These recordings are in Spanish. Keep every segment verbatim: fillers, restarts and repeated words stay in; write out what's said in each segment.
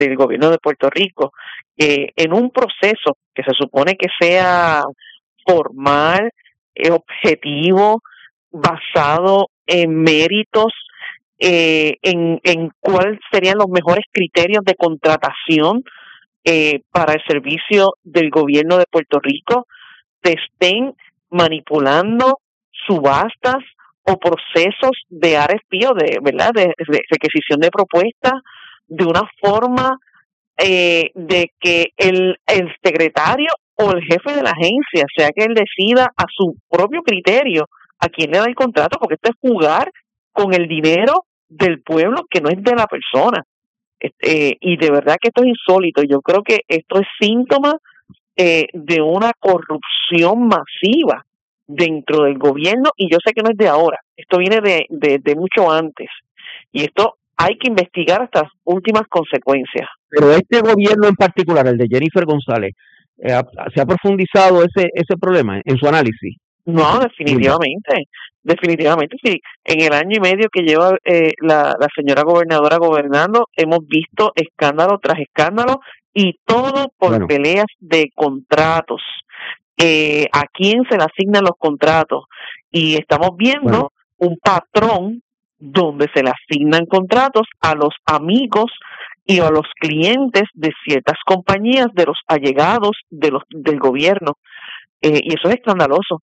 del gobierno de Puerto Rico, eh, en un proceso que se supone que sea formal, eh, objetivo, basado en méritos, eh, en, en cuáles serían los mejores criterios de contratación eh, para el servicio del gobierno de Puerto Rico, se estén manipulando subastas o procesos de R F P o de, ¿verdad?, de, de requisición de propuestas de una forma eh, de que el, el secretario o el jefe de la agencia sea que él decida a su propio criterio a quién le da el contrato, porque esto es jugar con el dinero del pueblo que no es de la persona. Eh, y de verdad que esto es insólito. Yo creo que esto es síntoma eh, de una corrupción masiva dentro del gobierno, y yo sé que no es de ahora, esto viene de, de, de mucho antes, y esto hay que investigar hasta las últimas consecuencias. Pero este gobierno en particular, el de Jennifer González, eh, ¿se ha profundizado ese ese problema en su análisis? No, definitivamente, definitivamente sí. En el año y medio que lleva eh, la, la señora gobernadora gobernando, hemos visto escándalo tras escándalo, y todo por bueno. peleas de contratos. Eh, a quién se le asignan los contratos, y estamos viendo bueno. un patrón donde se le asignan contratos a los amigos y a los clientes de ciertas compañías, de los allegados de los del gobierno, eh, y eso es escandaloso.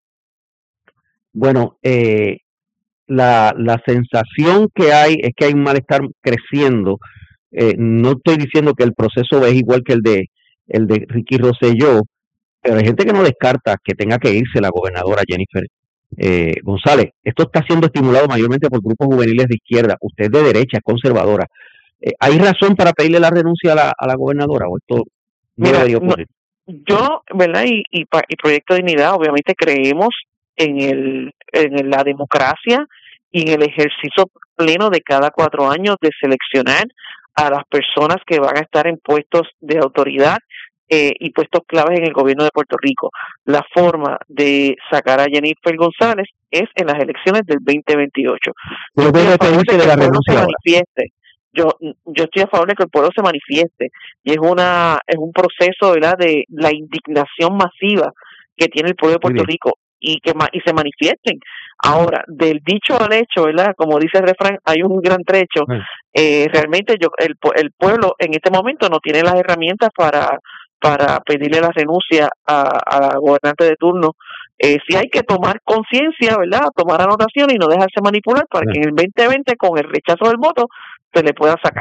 Bueno, eh, la, la sensación que hay es que hay un malestar creciendo. Eh, no estoy diciendo que el proceso es igual que el de el de Ricky Rosselló, pero hay gente que no descarta que tenga que irse la gobernadora Jennifer eh, González. Esto está siendo estimulado mayormente por grupos juveniles de izquierda. Usted es de derecha, es conservadora. Eh, ¿Hay razón para pedirle la renuncia a la, a la gobernadora, o esto no Mira, debería ocurrir? No, yo, ¿verdad? Y, y, y Proyecto de Dignidad, obviamente creemos en el en la democracia y en el ejercicio pleno de cada cuatro años de seleccionar a las personas que van a estar en puestos de autoridad eh, y puestos claves en el gobierno de Puerto Rico. La forma de sacar a Jennifer González es en las elecciones del veinte veintiocho. Yo estoy a favor de que el pueblo se manifieste. Yo, yo estoy a favor de que el pueblo se manifieste, y es una es un proceso, ¿verdad?, de la indignación masiva que tiene el pueblo de Puerto Rico, y que y se manifiesten. Ahora, del dicho al hecho, ¿verdad?, como dice el refrán, hay un gran trecho. Eh, realmente yo el el pueblo en este momento no tiene las herramientas para para pedirle la renuncia a, a la gobernante de turno. Eh, sí hay que tomar conciencia, ¿verdad?, tomar anotación y no dejarse manipular para que en el veinte veinte, con el rechazo del voto, se le pueda sacar.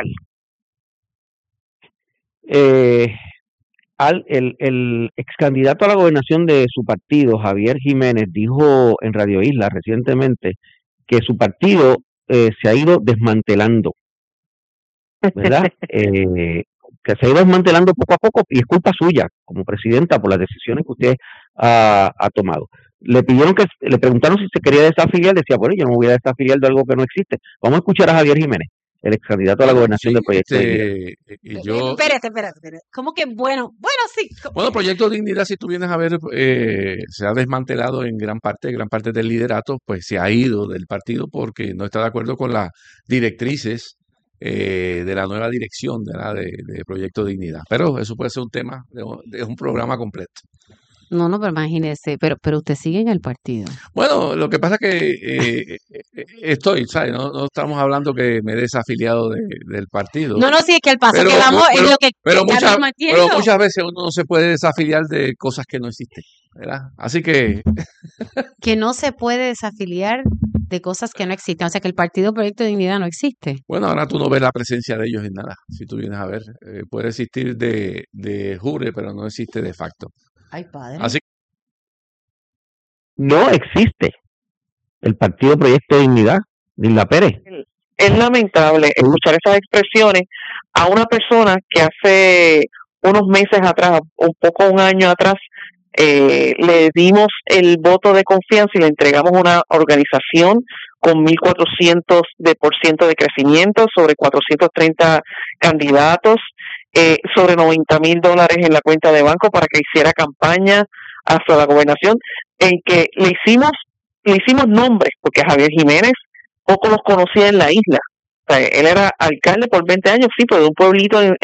Eh, al, el, el ex candidato a la gobernación de su partido, Javier Jiménez, dijo en Radio Isla recientemente que su partido eh, se ha ido desmantelando, ¿verdad? eh, que se ha ido desmantelando poco a poco, y es culpa suya como presidenta por las decisiones que usted ha, ha tomado. Le pidieron que, le preguntaron si se quería desafiliar, decía, bueno, yo no me voy a desafiliar de algo que no existe. Vamos a escuchar a Javier Jiménez, el ex candidato a la gobernación sí, del Proyecto este, Dignidad. Y yo, espérate, espérate, espérate. ¿Cómo que bueno? Bueno, sí. Bueno, Proyecto Dignidad, si tú vienes a ver, eh, se ha desmantelado en gran parte, gran parte del liderato, pues se ha ido del partido porque no está de acuerdo con las directrices eh, de la nueva dirección de, la, de, de Proyecto Dignidad. Pero eso puede ser un tema, de, de un programa completo. No, no, pero imagínese, pero, pero usted sigue en el partido. Bueno, lo que pasa es que eh, estoy, ¿sabes? No, no estamos hablando que me he desafiliado de, del partido. No, no, sí, es que el paso pero, que damos pero, es lo que pero, muchas, pero muchas veces uno no se puede desafiliar de cosas que no existen, ¿verdad? Así que... que no se puede desafiliar de cosas que no existen. O sea, que el Partido Proyecto de Dignidad no existe. Bueno, ahora tú no ves la presencia de ellos en nada. Si tú vienes a ver, eh, puede existir de, de jure, pero no existe de facto. Ay, padre. Así no existe el Partido Proyecto de Dignidad, Nilda Pérez. Es lamentable escuchar esas expresiones a una persona que hace unos meses atrás, un poco un año atrás, eh, le dimos el voto de confianza y le entregamos una organización con mil cuatrocientos de por ciento de crecimiento, sobre cuatrocientos treinta candidatos, eh, sobre noventa mil dólares en la cuenta de banco para que hiciera campaña hacia la gobernación, en que le hicimos le hicimos nombres, porque a Javier Jiménez poco los conocía en la isla. O sea, él era alcalde por veinte años, sí, pero de un pueblito en,